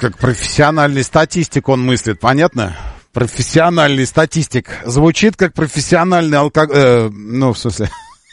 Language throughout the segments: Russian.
Как профессиональный статистик он мыслит, понятно? Профессиональный статистик. Звучит как профессиональный в смысле...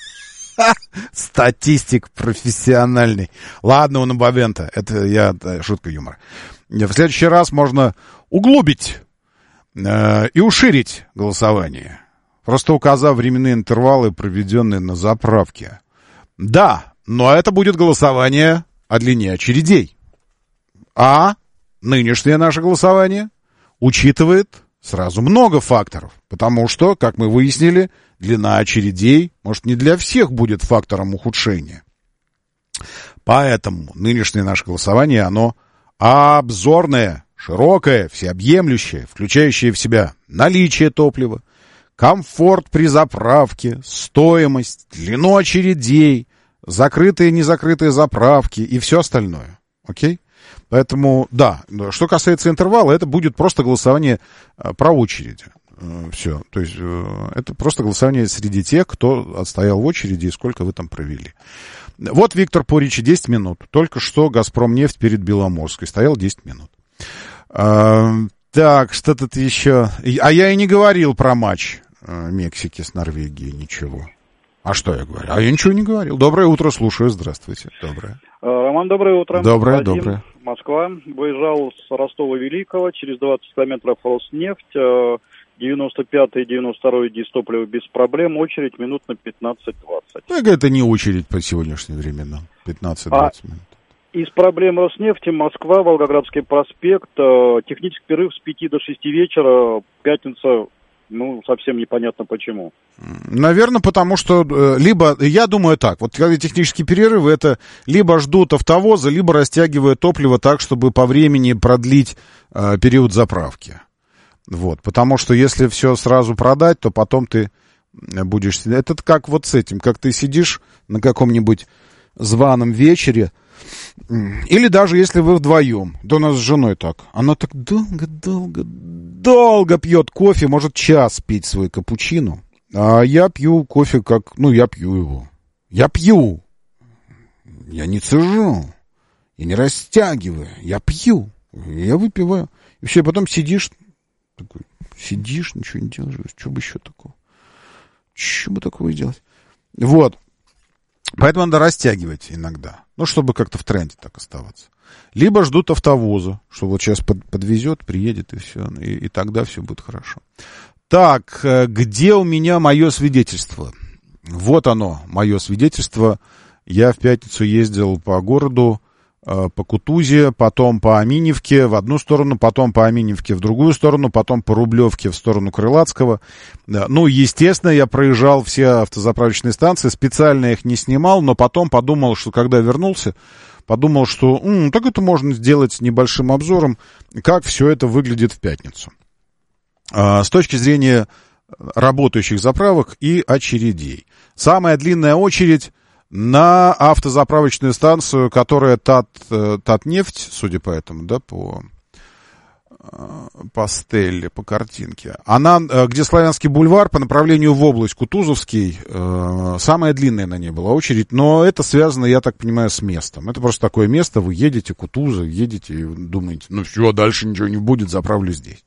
Статистик профессиональный. Ладно, он Бабента. Это шутка юмора. В следующий раз можно углубить и уширить голосование, просто указав временные интервалы, проведенные на заправке. Да, но это будет голосование о длине очередей. А нынешнее наше голосование учитывает сразу много факторов, потому что, как мы выяснили, длина очередей, может, не для всех будет фактором ухудшения. Поэтому нынешнее наше голосование, оно обзорное, широкое, всеобъемлющее, включающее в себя наличие топлива, комфорт при заправке, стоимость, длину очередей, закрытые и незакрытые заправки и все остальное. Окей? Поэтому, да, что касается интервала, это будет просто голосование про очереди. Все. То есть это просто голосование среди тех, кто отстоял в очереди и сколько вы там провели. Вот Виктор Поричи, 10 минут. Только что «Газпромнефть» перед Беломорской. Стоял 10 минут. Так, что тут еще? А я и не говорил про матч Мексики с Норвегией, ничего. А что я говорю? А я ничего не говорил. Доброе утро, слушаю. Здравствуйте. Доброе. Роман, доброе утро. Доброе, Вадим, доброе. Москва. Выезжал с Ростова-Великого. Через 20 километров Роснефть. 95-й, 92-й дистопливо без проблем. Очередь минут на 15-20. Так это не очередь по сегодняшним временам. 15-20 минут. Из проблем Роснефти Москва, Волгоградский проспект. Технический перерыв с 5 до 6 вечера. Пятница. Совсем непонятно почему. Наверное, потому что либо, я думаю так, вот когда технические перерывы, это либо ждут автовоза, либо растягивают топливо так, чтобы по времени продлить период заправки. Вот, потому что если все сразу продать, то потом ты будешь... Это как вот с этим, как ты сидишь на каком-нибудь званом вечере, или даже если вы вдвоем. Да у нас с женой так. Она так долго пьет кофе, может час пить свой капучино. А я пью кофе как... я пью его. Я пью. Я не цежу. Я не растягиваю. Я пью. Я выпиваю. И все, потом сидишь, ничего не делаешь. Что бы еще такого? Что бы такого сделать? Вот. Поэтому надо растягивать иногда. Чтобы как-то в тренде так оставаться. Либо ждут автовоза, что вот сейчас подвезет, приедет и все. И тогда все будет хорошо. Так, где у меня мое свидетельство? Вот оно, мое свидетельство. Я в пятницу ездил по городу, по Кутузе, потом по Аминевке в одну сторону, потом по Аминевке в другую сторону, потом по Рублевке в сторону Крылатского. Естественно, я проезжал все автозаправочные станции, специально их не снимал, но потом подумал, что когда вернулся, что так это можно сделать с небольшим обзором, как все это выглядит в пятницу. С точки зрения работающих заправок и очередей. Самая длинная очередь на автозаправочную станцию, которая Татнефть, судя по этому, да, по стелле, по картинке. Она, где Славянский бульвар, по направлению в область Кутузовский, самая длинная на ней была очередь, но это связано, я так понимаю, с местом. Это просто такое место, вы едете, Кутузов, едете и думаете, все, дальше ничего не будет, заправлю здесь.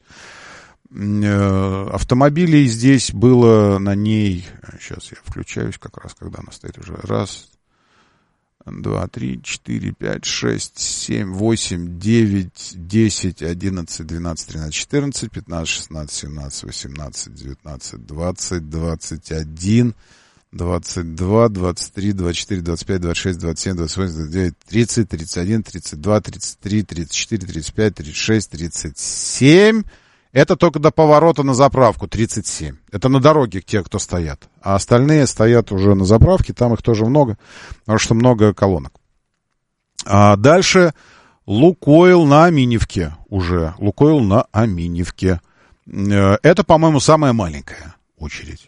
Автомобилей здесь было на ней... Сейчас я включаюсь как раз, когда она стоит уже. 1, 2, 3, 4, 5, 6, 7, 8, 9, 10, 11, 12, 13, 14, 15, 16, 17, 18, 19, 20, 21, 22, 23, 24, 25, 26, 27, 28, 29, 30, 31, 32, 33, 34, 35, 36, 37... Это только до поворота на заправку, 37. Это на дороге те, кто стоят. А остальные стоят уже на заправке, там их тоже много, потому что много колонок. А дальше Лукойл на Аминевке уже. Лукойл на Аминевке. Это, по-моему, самая маленькая очередь.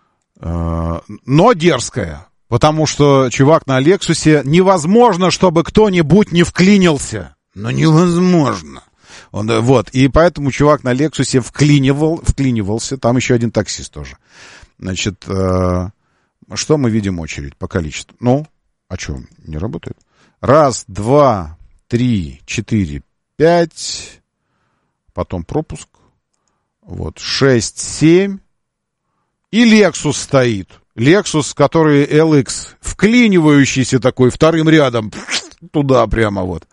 Но дерзкая. Потому что чувак на Лексусе, невозможно, чтобы кто-нибудь не вклинился. Но невозможно. И поэтому чувак на Лексусе вклинивался, там еще один таксист тоже. Значит, что мы видим очередь по количеству? А что, не работает? 1, 2, 3, 4, 5, потом пропуск, вот, 6, 7, и Lexus стоит. Lexus, который LX, вклинивающийся такой вторым рядом, туда прямо вот.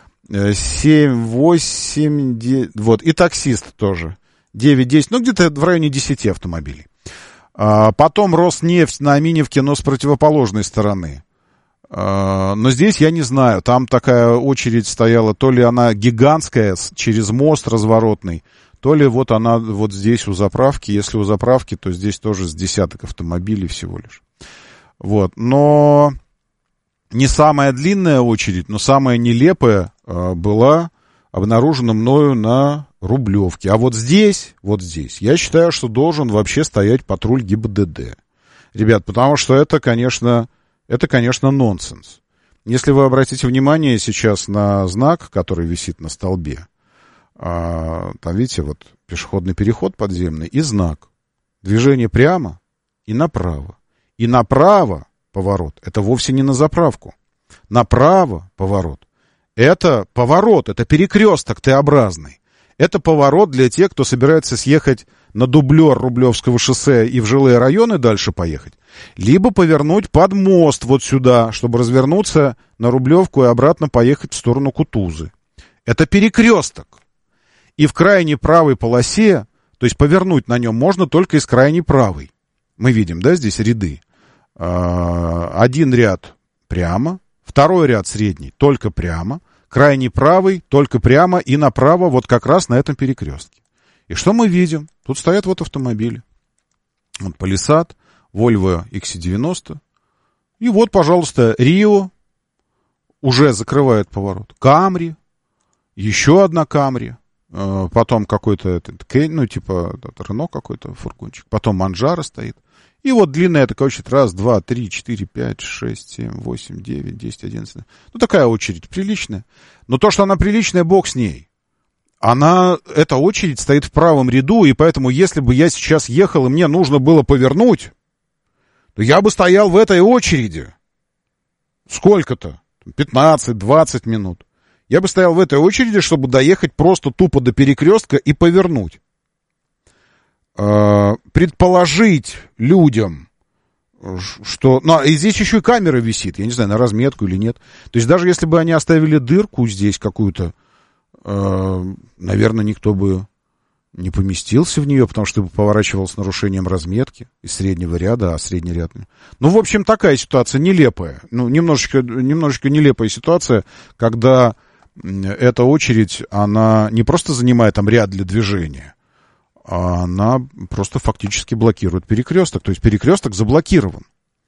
7, 8, 9, вот, и таксист тоже. 9, 10, ну, где-то в районе 10 автомобилей. Потом Роснефть на Аминевке, но с противоположной стороны. Но здесь я не знаю, там такая очередь стояла, то ли она гигантская, через мост разворотный, то ли вот она вот здесь у заправки. Если у заправки, то здесь тоже с десяток автомобилей всего лишь. Вот, но не самая длинная очередь, но самая нелепая была обнаружена мною на Рублевке. А вот здесь, я считаю, что должен вообще стоять патруль ГИБДД. Ребят, потому что это, конечно, нонсенс. Если вы обратите внимание сейчас на знак, который висит на столбе, там, видите, вот пешеходный переход подземный и знак. Движение прямо и направо. И направо поворот. Это вовсе не на заправку. Направо поворот. Это поворот, это перекресток Т-образный. Это поворот для тех, кто собирается съехать на дублер Рублевского шоссе и в жилые районы дальше поехать. Либо повернуть под мост вот сюда, чтобы развернуться на Рублевку и обратно поехать в сторону Кутузы. Это перекресток. И в крайней правой полосе, то есть повернуть на нем можно только из крайней правой. Мы видим, да, здесь ряды. Один ряд прямо, второй ряд средний только прямо, крайний правый только прямо и направо вот как раз на этом перекрестке. И что мы видим? Тут стоят вот автомобили. Вот Palisade, Volvo XC90. И вот, пожалуйста, Rio уже закрывает поворот. Camry, еще одна Camry. Потом какой-то, ну, типа, Рено какой-то фургончик. Потом Манджаро стоит. И вот длинная такая очередь. 1, 2, 3, 4, 5, 6, 7, 8, 9, 10, 11. Ну, такая очередь приличная. Но то, что она приличная, бог с ней. Эта очередь стоит в правом ряду, и поэтому, если бы я сейчас ехал, и мне нужно было повернуть, то я бы стоял в этой очереди. Сколько-то? 15-20 минут. Я бы стоял в этой очереди, чтобы доехать просто тупо до перекрестка и повернуть. Предположить людям, что... Ну, и здесь еще и камера висит, я не знаю, на разметку или нет. То есть даже если бы они оставили дырку здесь какую-то, наверное, никто бы не поместился в нее, потому что бы поворачивал с нарушением разметки из среднего ряда, а средний ряд... Ну, в общем, такая ситуация нелепая. Ну, немножечко нелепая ситуация, когда эта очередь, она не просто занимает там ряд для движения, а она просто фактически блокирует перекресток. То есть перекресток заблокирован.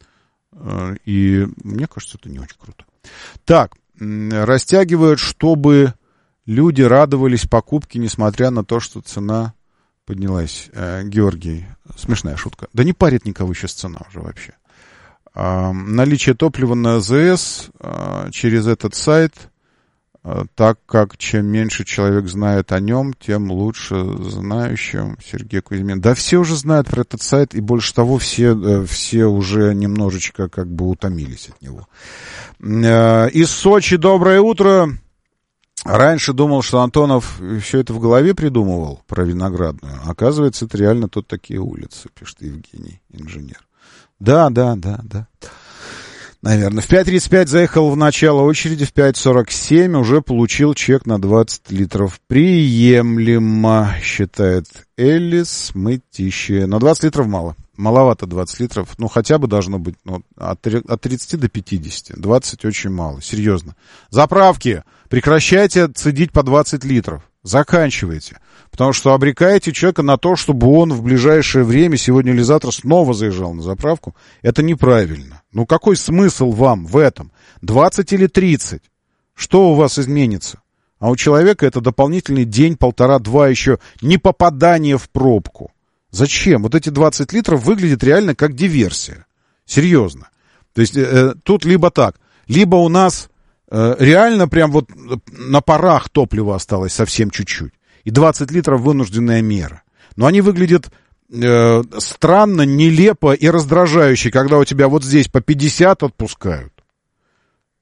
И мне кажется, это не очень круто. Так, растягивают, чтобы люди радовались покупке, несмотря на то, что цена поднялась. Георгий, смешная шутка. Да не парит никого сейчас цена уже вообще. Наличие топлива на АЗС через этот сайт, так как чем меньше человек знает о нем, тем лучше знающим. Сергей Кузьмин. Да все уже знают про этот сайт, и больше того, все уже немножечко как бы утомились от него. Из Сочи доброе утро. Раньше думал, что Антонов все это в голове придумывал про Виноградную. Оказывается, это реально тут такие улицы, пишет Евгений, инженер. Да. Наверное. В 5:35 заехал в начало очереди, в 5:47 уже получил чек на 20 литров. Приемлемо, считает Элис Мытище. Но 20 литров мало. Маловато 20 литров. Ну, хотя бы должно быть от 30 до 50. 20 очень мало. Серьезно. Заправки. Прекращайте цедить по 20 литров. Заканчивайте. Потому что обрекаете человека на то, чтобы он в ближайшее время, сегодня или завтра, снова заезжал на заправку. Это неправильно. Ну, какой смысл вам в этом? 20 или 30? Что у вас изменится? А у человека это дополнительный день, 1,5-2 еще не попадание в пробку. Зачем? Вот эти 20 литров выглядят реально как диверсия. Серьезно. То есть тут либо так, либо у нас реально прям вот на парах топлива осталось совсем чуть-чуть. И 20 литров вынужденная мера. Но они выглядят странно, нелепо и раздражающе, когда у тебя вот здесь по 50 отпускают.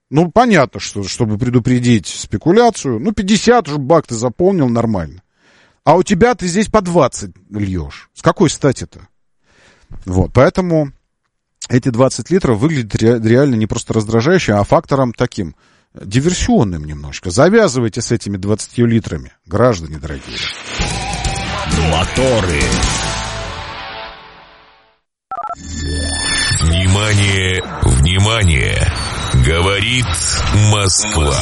Ну, понятно, что, чтобы предупредить спекуляцию, 50 уже бак ты заполнил нормально. А у тебя ты здесь по 20 льешь. С какой стати-то? Вот, поэтому эти 20 литров выглядят реально не просто раздражающе, а фактором таким диверсионным немножко. Завязывайте с этими 20 литрами, граждане дорогие. Моторы. Внимание, внимание! Говорит Москва.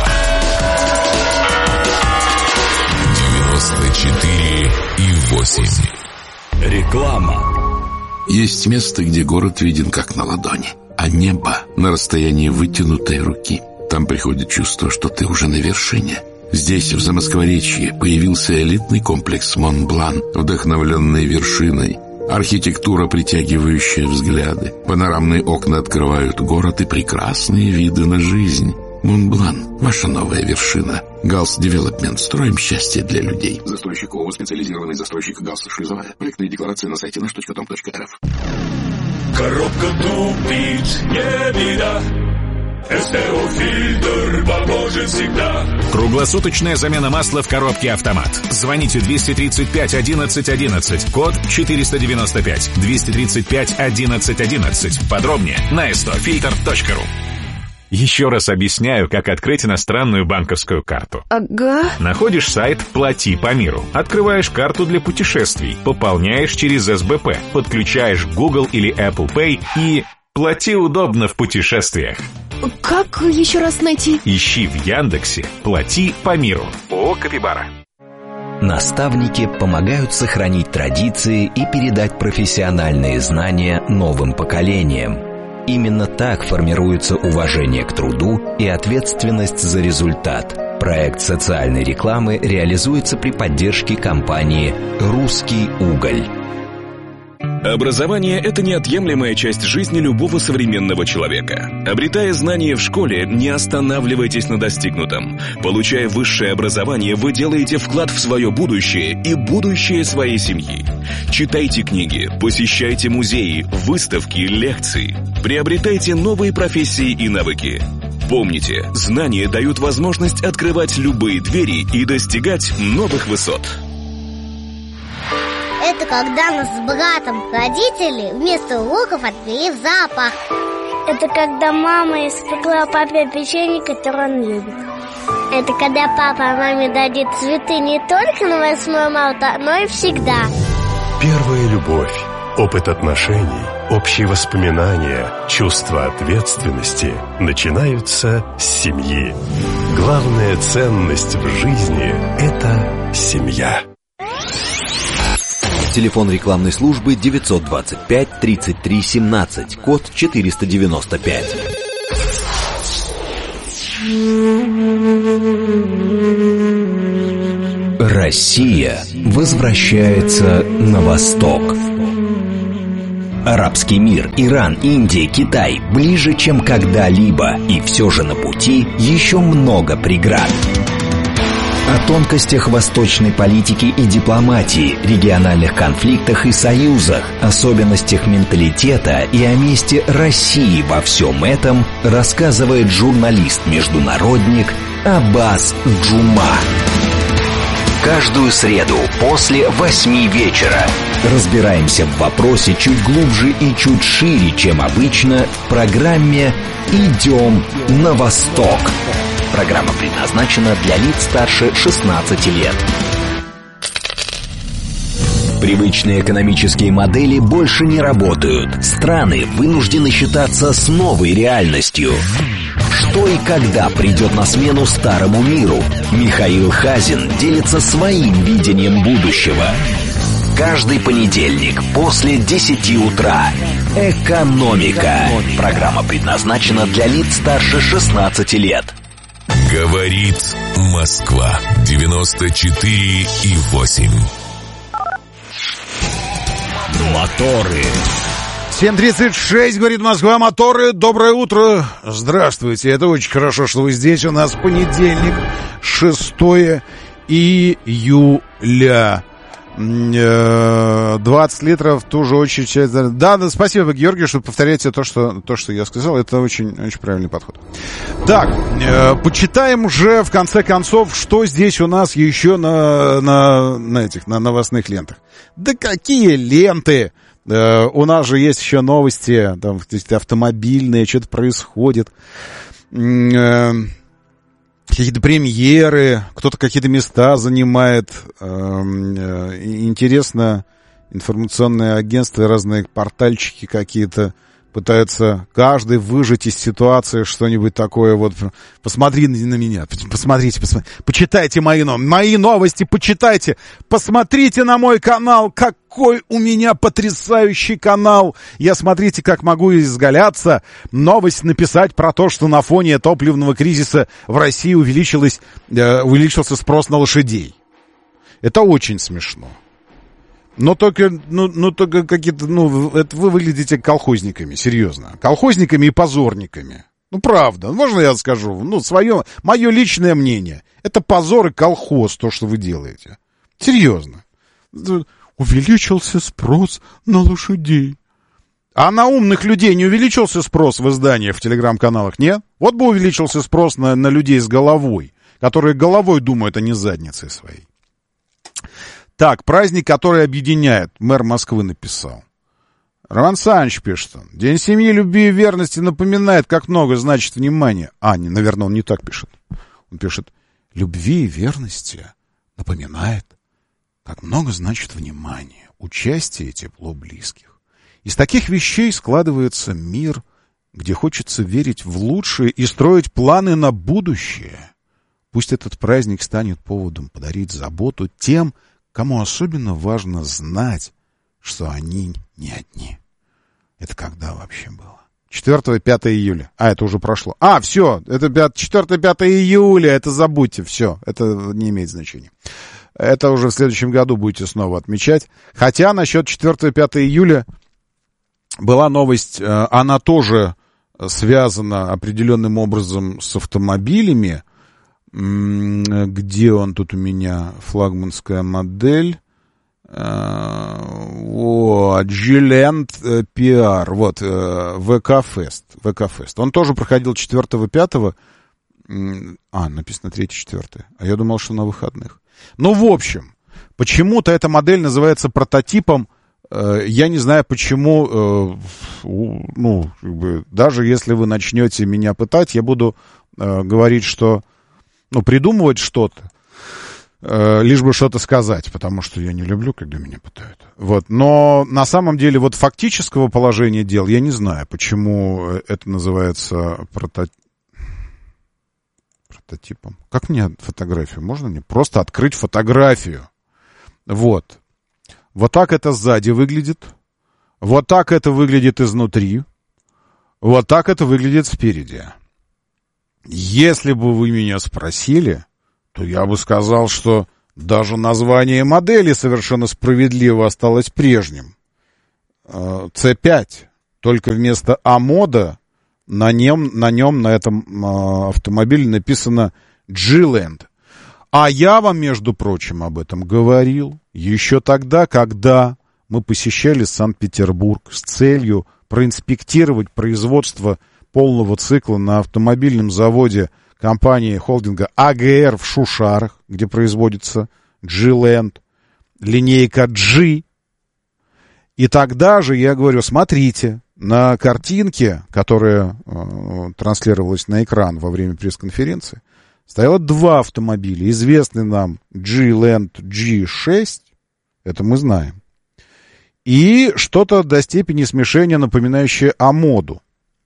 94,8. Реклама. Есть место, где город виден как на ладони, а небо на расстоянии вытянутой руки. Там приходит чувство, что ты уже на вершине. Здесь, в Замоскворечье, появился элитный комплекс Монблан, вдохновленный вершиной. Архитектура, притягивающая взгляды. Панорамные окна открывают город и прекрасные виды на жизнь. Монблан – ваша новая вершина. Галс Девелопмент. Строим счастье для людей. Застройщик ООО «Специализированный застройщик Галс Шлизовая». Проектные декларации на сайте наш.com.рф. Коробка тупит, не беда. СТО-фильтр поможет всегда. Круглосуточная замена масла в коробке «Автомат». Звоните 235 11 11, код 495. 235 11 11. Подробнее на stofilter.ru. Еще раз объясняю, как открыть иностранную банковскую карту. Ага. Находишь сайт «Плати по миру». Открываешь карту для путешествий. Пополняешь через СБП. Подключаешь Google или Apple Pay и плати удобно в путешествиях. Как еще раз найти? Ищи в Яндексе «Плати по миру». ООО «Капибара». Наставники помогают сохранить традиции и передать профессиональные знания новым поколениям. Именно так формируется уважение к труду и ответственность за результат. Проект социальной рекламы реализуется при поддержке компании «Русский уголь». Образование – это неотъемлемая часть жизни любого современного человека. Обретая знания в школе, не останавливайтесь на достигнутом. Получая высшее образование, вы делаете вклад в свое будущее и будущее своей семьи. Читайте книги, посещайте музеи, выставки, лекции. Приобретайте новые профессии и навыки. Помните, знания дают возможность открывать любые двери и достигать новых высот. Это когда нас с братом родители вместо уроков отвели в зоопарк. Это когда мама испекла папе печенье, которое он любит. Это когда папа маме дадит цветы не только на 8 марта, но и всегда. Первая любовь, опыт отношений, общие воспоминания, чувство ответственности начинаются с семьи. Главная ценность в жизни – это семья. Телефон рекламной службы 925 33 17, код 495. Россия возвращается на восток. Арабский мир, Иран, Индия, Китай ближе, чем когда-либо, и все же на пути еще много преград. О тонкостях восточной политики и дипломатии, региональных конфликтах и союзах, особенностях менталитета и о месте России во всем этом рассказывает журналист-международник Аббас Джума. Каждую среду после 8 вечера разбираемся в вопросе чуть глубже и чуть шире, чем обычно, в программе «Идем на восток». Программа предназначена для лиц старше 16 лет. Привычные экономические модели больше не работают. Страны вынуждены считаться с новой реальностью. Что и когда придет на смену старому миру? Михаил Хазин делится своим видением будущего. Каждый понедельник после 10 утра. «Экономика». Программа предназначена для лиц старше 16 лет. Говорит Москва. 94,8. Моторы. 7:36, говорит Москва, моторы. Доброе утро. Здравствуйте. Это очень хорошо, что вы здесь. У нас понедельник, 6 июля. 20 литров, ту же очередь. Да, спасибо, Георгий, что повторяете то, что я сказал. Это очень, очень правильный подход. Так, почитаем уже, в конце концов, что здесь у нас еще на новостных лентах. Да какие ленты? У нас же есть еще новости, там, автомобильные, что-то происходит. Какие-то премьеры, кто-то какие-то места занимает. Интересно, информационные агентства, разные портальчики какие-то пытаются каждый выжать из ситуации что-нибудь такое. Вот посмотри на меня, посмотрите, почитайте мои новости, почитайте, посмотрите на мой канал, какой у меня потрясающий канал. Я, смотрите, как могу изгаляться, новость написать про то, что на фоне топливного кризиса в России увеличился спрос на лошадей. Это очень смешно. Но только какие-то, это вы выглядите колхозниками, серьезно. Колхозниками и позорниками. Правда, можно я скажу? Мое личное мнение. Это позор и колхоз, то, что вы делаете. Серьезно. Увеличился спрос на лошадей. А на умных людей не увеличился спрос в изданиях, в телеграм-каналах, нет? Вот бы увеличился спрос на людей с головой, которые головой думают, а не задницей своей. Так, праздник, который объединяет. Мэр Москвы написал. Роман Саныч пишет. День семьи, любви и верности напоминает, как много значит внимание. Наверное, он не так пишет. Он пишет. Любви и верности напоминает, как много значит внимание, участие и тепло близких. Из таких вещей складывается мир, где хочется верить в лучшее и строить планы на будущее. Пусть этот праздник станет поводом подарить заботу тем, кому особенно важно знать, что они не одни. Это когда вообще было? 4-5 июля. Это уже прошло. Все, это 4-5 июля, это забудьте, все, это не имеет значения. Это уже в следующем году будете снова отмечать. Хотя насчет 4-5 июля была новость, она тоже связана определенным образом с автомобилями. Где он тут у меня? Флагманская модель. Gilent PR. Вот, ВК-фест. Он тоже проходил 4-5. Написано 3-4. А я думал, что на выходных. В общем, почему-то эта модель называется прототипом. Я не знаю, почему. Даже если вы начнете меня пытать, я буду говорить, что придумывать что-то, лишь бы что-то сказать, потому что я не люблю, когда меня пытают. Вот. Но на самом деле фактического положения дел я не знаю, почему это называется прототипом. Как мне фотографию? Можно мне просто открыть фотографию? Вот. Вот так это сзади выглядит. Вот так это выглядит изнутри. Вот так это выглядит спереди. Если бы вы меня спросили, то я бы сказал, что даже название модели совершенно справедливо осталось прежним. C5. Только вместо А-мода на этом автомобиле написано Gilent. А я вам, между прочим, об этом говорил еще тогда, когда мы посещали Санкт-Петербург с целью проинспектировать производство полного цикла на автомобильном заводе компании холдинга АГР в Шушарах, где производится Gilent, линейка G. И тогда же я говорю, смотрите, на картинке, которая транслировалась на экран во время пресс-конференции, стояло два автомобиля. Известный нам Gilent G6, это мы знаем, и что-то до степени смешения, напоминающее А-моду.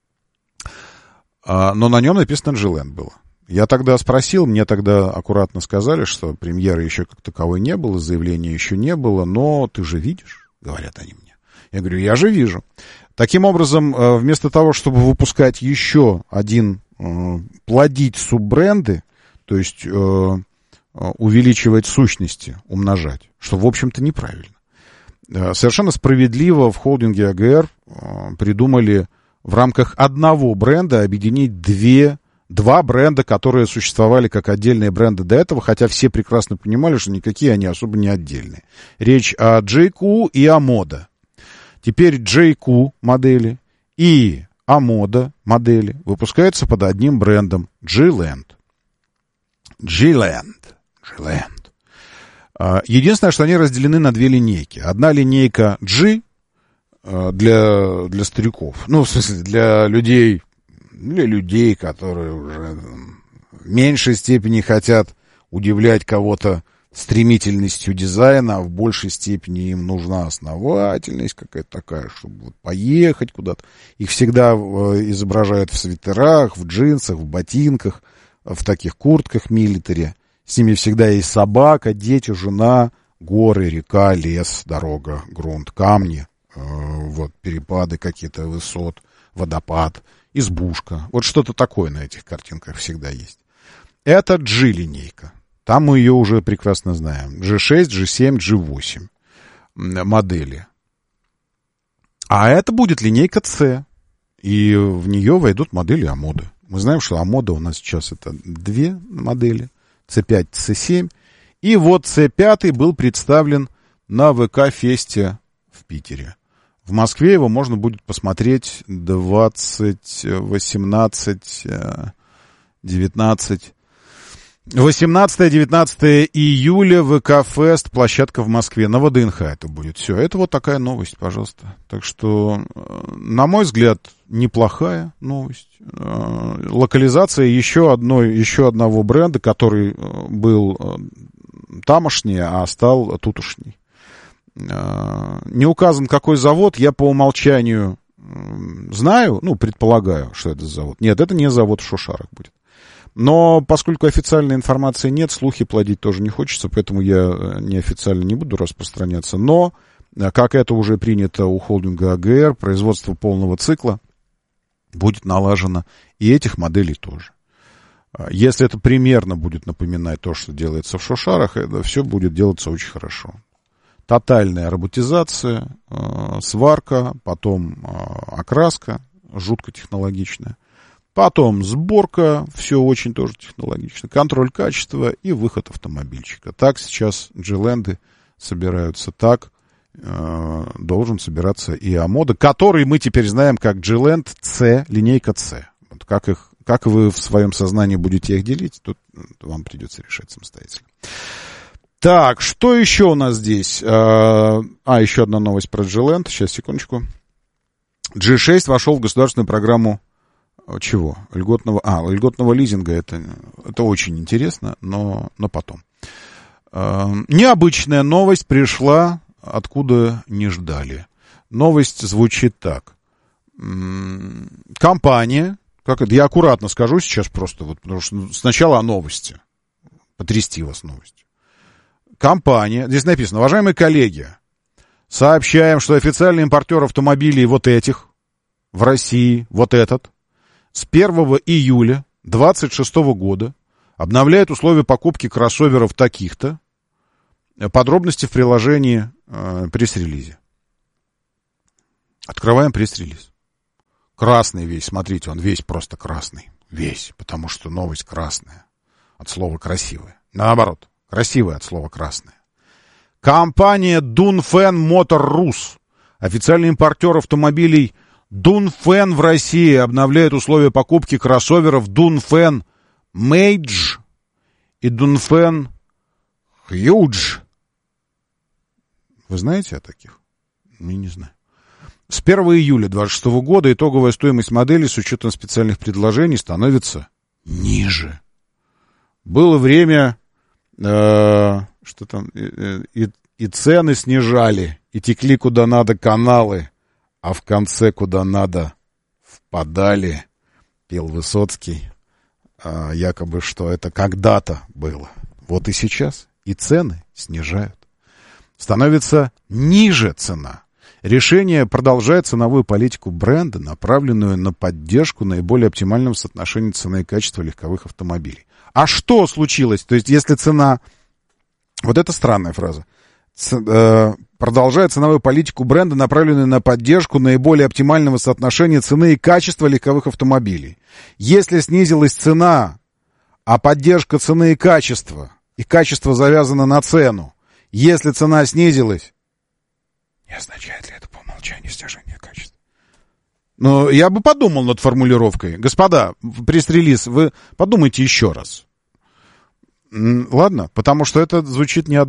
Но на нем написано Gilent было. Я тогда спросил, мне тогда аккуратно сказали, что премьеры еще как таковой не было, заявления еще не было, но ты же видишь, говорят они мне. Я говорю, я же вижу. Таким образом, вместо того, чтобы выпускать еще один, плодить суббренды, то есть увеличивать сущности, умножать, что, в общем-то, неправильно. Совершенно справедливо в холдинге АГР придумали в рамках одного бренда объединить две два бренда, которые существовали как отдельные бренды до этого, хотя все прекрасно понимали, что никакие они особо не отдельные. Речь о JQ и Amoda. Теперь JQ модели и Amoda модели выпускаются под одним брендом G-Land. Единственное, что они разделены на две линейки. Одна линейка G для стариков. Ну, в смысле, для людей, которые уже в меньшей степени хотят удивлять кого-то стремительностью дизайна, а в большей степени им нужна основательность какая-то такая, чтобы вот поехать куда-то. Их всегда изображают в свитерах, в джинсах, в ботинках, в таких куртках милитари. С ними всегда есть собака, дети, жена, горы, река, лес, дорога, грунт, камни, вот перепады какие-то высот, водопад, избушка. Вот что-то такое на этих картинках всегда есть. Это G-линейка. Там мы ее уже прекрасно знаем. G6, G7, G8 модели. А это будет линейка C. И в нее войдут модели Amoda. Мы знаем, что Amoda у нас сейчас это две модели. C5, C7. И вот C5 был представлен на ВК-фесте в Питере. В Москве его можно будет посмотреть 18-19 июля, ВК-фест, площадка в Москве. На ВДНХ это будет. Все, это вот такая новость, пожалуйста. Так что, на мой взгляд, неплохая новость. Локализация еще одного бренда, который был тамошний, а стал тутошний. Не указан, какой завод. Я по умолчанию знаю, предполагаю, что это за завод. Нет, это не завод в Шушарах будет. Но поскольку официальной информации нет, слухи плодить тоже не хочется, поэтому я неофициально не буду распространяться. Но, как это уже принято у холдинга АГР, производство полного цикла будет налажено и этих моделей тоже. Если это примерно будет напоминать то, что делается в Шушарах, это все будет делаться очень хорошо. Тотальная роботизация, сварка, потом окраска, жутко технологичная. Потом сборка, все очень тоже технологично. Контроль качества и выход автомобильчика. Так сейчас G-Land собираются, так должен собираться и Amoda, который мы теперь знаем как G-Land C, линейка C. Вот как вы в своем сознании будете их делить, тут вам придется решать самостоятельно. Так, что еще у нас здесь? Еще одна новость про G-Land. Сейчас, секундочку. G6 вошел в государственную программу чего? Льготного лизинга. Это очень интересно, но потом. Необычная новость пришла, откуда не ждали. Новость звучит так. Компания, я аккуратно скажу сейчас просто, потому что сначала о новости. Потрясти вас новостью. Компания, здесь написано: уважаемые коллеги, сообщаем, что официальный импортер автомобилей вот этих в России, вот этот, с 1 июля 2026 года обновляет условия покупки кроссоверов таких-то. Подробности в приложении пресс-релизе. Открываем пресс-релиз. Красный весь, смотрите, он весь просто красный. Весь, потому что новость красная. От слова красивая. Наоборот, красивая от слова красная. Компания Dунфэн Мотор Рус, официальный импортер автомобилей Dунфэн в России, обновляет условия покупки кроссоверов Dунфэн Мейдж и Dунфэн Хьюдж. Вы знаете о таких? Я не знаю. С 1 июля 2026 года итоговая стоимость модели с учетом специальных предложений становится ниже. Было время, что там, и цены снижали, и текли куда надо каналы, а в конце куда надо впадали, пел Высоцкий, якобы, что это когда-то было. Вот и сейчас и цены снижают. Становится ниже цена. Решение продолжает ценовую политику бренда, направленную на поддержку наиболее оптимального соотношения цены и качества легковых автомобилей. А что случилось? То есть, если цена... Вот это странная фраза. продолжает ценовую политику бренда, направленную на поддержку наиболее оптимального соотношения цены и качества легковых автомобилей. Если снизилась цена, а поддержка цены и качество завязано на цену, если цена снизилась, не означает ли это по умолчанию снижение качества? Но я бы подумал над формулировкой. Господа, пресс-релиз, вы подумайте еще раз. Ладно, потому что это звучит неоднозначно.